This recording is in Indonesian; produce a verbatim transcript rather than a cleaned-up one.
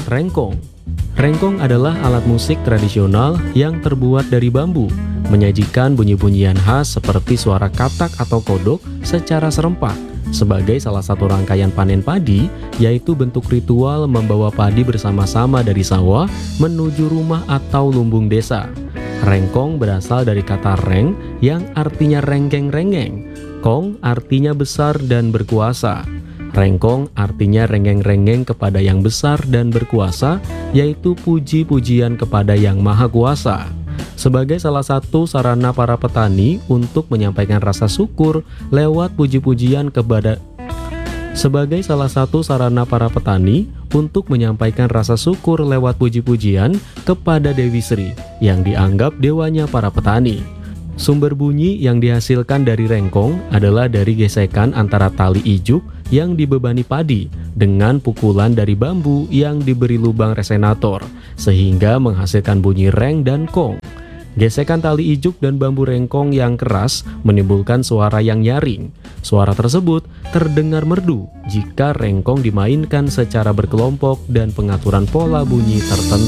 Rengkong. Rengkong adalah alat musik tradisional yang terbuat dari bambu, menyajikan bunyi-bunyian khas seperti suara katak atau kodok secara serempak sebagai salah satu rangkaian panen padi, yaitu bentuk ritual membawa padi bersama-sama dari sawah menuju rumah atau lumbung desa. Rengkong berasal dari kata reng yang artinya renggeng-renggeng, kong artinya besar dan berkuasa. Rengkong artinya renggeng-renggeng kepada yang besar dan berkuasa, yaitu puji-pujian kepada yang maha kuasa. Sebagai salah satu sarana para petani untuk menyampaikan rasa syukur lewat puji-pujian kepada Sebagai salah satu sarana para petani untuk menyampaikan rasa syukur lewat puji-pujian kepada Dewi Sri yang dianggap dewanya para petani. Sumber bunyi yang dihasilkan dari rengkong adalah dari gesekan antara tali ijuk yang dibebani padi dengan pukulan dari bambu yang diberi lubang resonator, sehingga menghasilkan bunyi reng dan kong. Gesekan tali ijuk dan bambu rengkong yang keras menimbulkan suara yang nyaring. Suara tersebut terdengar merdu jika rengkong dimainkan secara berkelompok dan pengaturan pola bunyi tertentu.